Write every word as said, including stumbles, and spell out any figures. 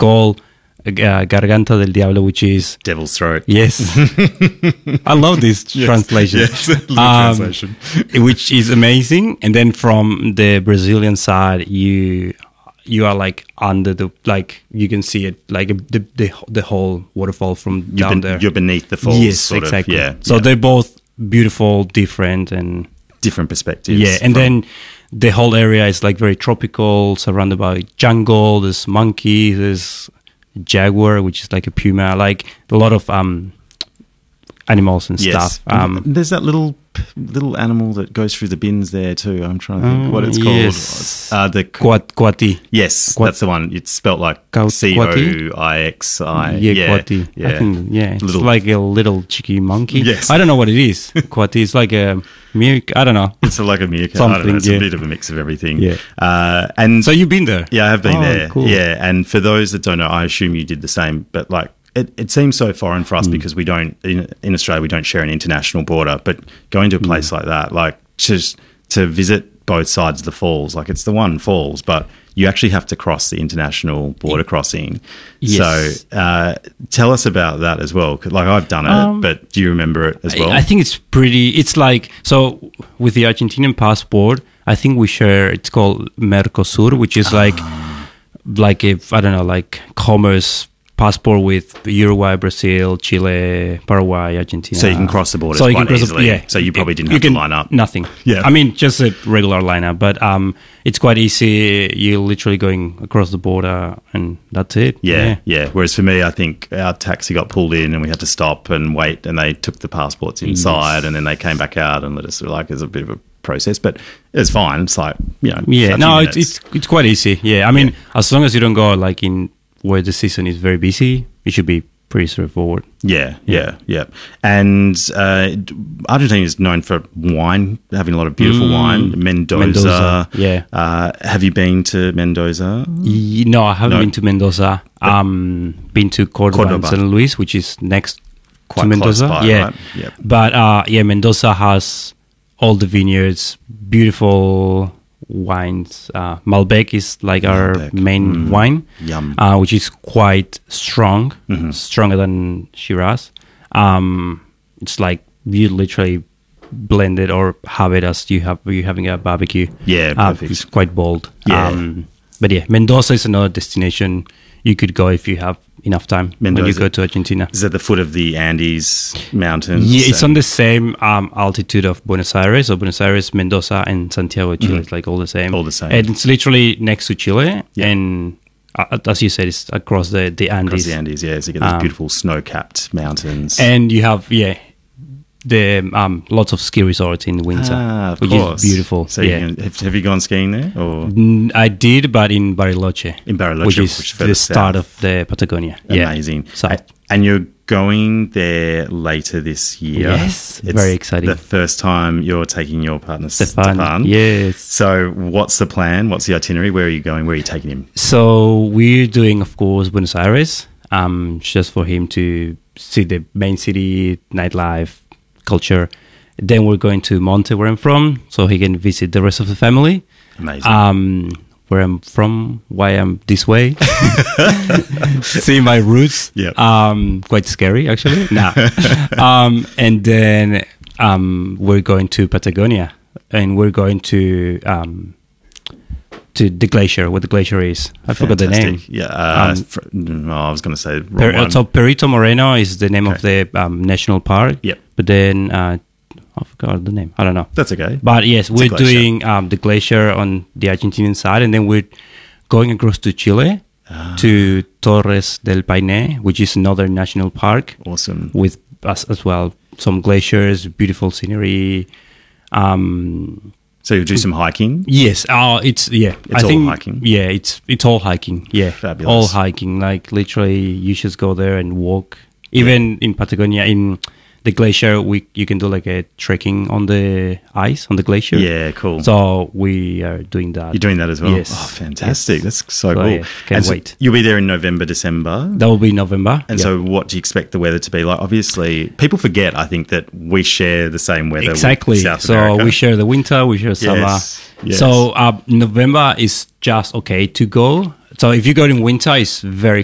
called uh, Garganta del Diablo, which is Devil's Throat. yes. I love this Yes, translation. yes, little Um, translation. which is amazing. And then from the Brazilian side, you you are like under the like you can see it like the the, the whole waterfall from You're, down ben- there. you're beneath the falls. yes, sort exactly. Of, yeah. So yeah. they're both beautiful, different, and different perspectives. yeah. And from- then the whole area is like very tropical, surrounded by jungle. There's monkeys. There's jaguar, which is like a puma. Like a lot of um animals and yes. stuff. Um, And there's that little little animal that goes through the bins there too. I'm trying to think Oh, what it's called. yes. Uh, the Quat, Quati. yes, Quat- that's the one. It's spelt like Quat- C O I X I. Yeah, Yeah, Quati. yeah. I think, yeah, it's Little- like a little cheeky monkey. Yes. I don't know what it is. Quati. It's like a meerkat. I don't know. It's like a meerkat. I don't know. Something, It's yeah. a bit of a mix of everything. Yeah. Uh, and So you've been there? yeah, I have been Oh, there. cool. Yeah, and for those that don't know, I assume you did the same. But like, it, it seems so foreign for Hmm. us because we don't in, in Australia we don't share an international border. But going to a place Hmm. like that, like just to visit both sides of the falls, like it's the one falls, but you actually have to cross the international border crossing. Yes. So uh, tell us about that as well. 'Cause, like I've done it, Um, but do you remember it as well? I, I think it's pretty. It's like so with the Argentinian passport. I think we share. It's called Mercosur, which is like Ah. like if I don't know, like commerce passport with Uruguay, Brazil, Chile, Paraguay, Argentina. So you can cross the borders So you quite can cross the- easily. yeah. So you probably didn't You have can- to line up. Nothing. Yeah. I mean, just a regular lineup, but um, it's quite easy. You're literally going across the border, and that's it. Yeah, yeah. Whereas for me, I think our taxi got pulled in and we had to stop and wait, and they took the passports inside, Yes. and then they came back out and let us like it's a bit of a process, but it's fine. It's like you know, Yeah, a few no, it's, minutes. it's it's quite easy. Yeah, I mean, Yeah. as long as you don't go like in where the season is very busy, it should be pretty straightforward. yeah, yeah, yeah. And uh, Argentina is known for wine, having a lot of beautiful Mm. wine. Mendoza, Mendoza, yeah. Uh, have you been to Mendoza? Y- No, I haven't No. been to Mendoza. Um, been to Cordoba, Cordoba. and San Luis, which is next Quite to Mendoza. close by, yeah, right? Yep. but uh, yeah, Mendoza has all the vineyards, beautiful wines. Uh, Malbec is like our Malbec. main Mm. wine, Yum. uh, which is quite strong, Mhm. stronger than Shiraz. Um, it's like you literally blend it or have it as you have you're having a barbecue. Yeah, Uh, perfect. it's quite bold. Yeah. Um, but yeah, Mendoza is another destination you could go if you have enough time when you Mendoza. go to Argentina. Is at the foot of the Andes Mountains? Yeah, it's and- on the same um, altitude of Buenos Aires. So Buenos Aires, Mendoza, and Santiago, Chile. Mhm. It's like all the same. All the same. And it's literally next to Chile. Yeah. And uh, as you said, it's across the, the Andes. across the Andes. Yeah, so you get those Um, beautiful snow-capped mountains. And you have, yeah, the um, lots of ski resorts in the winter, Ah, of which course. is beautiful. So yeah. you can, have, have you gone skiing there or Mm, I did, but in Bariloche. in Bariloche, which is which is further the start south? of the Patagonia. Amazing. Yeah. So, A- And you're going there later this year. Yes, very exciting. The first time you're taking your partner Stefan, Stefan. yes. So what's the plan? What's the itinerary? Where are you going? Where are you taking him? So we're doing, of course, Buenos Aires, um, just for him to see the main city, nightlife, culture. Then we're going to Monte, where I'm from, so he can visit the rest of the family. Amazing. Um, where I'm from, why I'm this way. See my roots. Yep. Um, quite scary, actually. Nah. um, and then um, we're going to Patagonia, and we're going to um, to the glacier, where the glacier is. I forgot the name. Fantastic. Yeah. Uh, Um, fr- no, I was going to say wrong Per, one. so Perito Moreno is the name of Okay. the um, national park. Yep. But then uh, I forgot the name. I don't know. That's okay. But yes, a we're glacier. doing um, the glacier on the Argentinian side, and then we're going across to Chile Ah. to Torres del Paine, which is another national park Awesome. with us as well. Some glaciers, beautiful scenery. Um, So you'll do some hiking? yes, uh, it's yeah. It's I all think, hiking? Yeah, it's it's all hiking. Yeah, Fabulous. all hiking. Like literally, you just go there and walk. Even in Patagonia, in the glacier, we you can do like a trekking on the ice on the glacier. Yeah, cool. So we are doing that. You're doing that as well? Yes. Oh, fantastic. Yes. That's so So, cool. yeah, can't and so wait. you'll be there in November, December. That will be November. And Yeah. so what do you expect the weather to be like? Obviously, people forget, I think, that we share the same weather Exactly. with South So America. we share the winter, we share summer. Yes, yes. So uh, November is just okay to go. So if you go in winter, it's very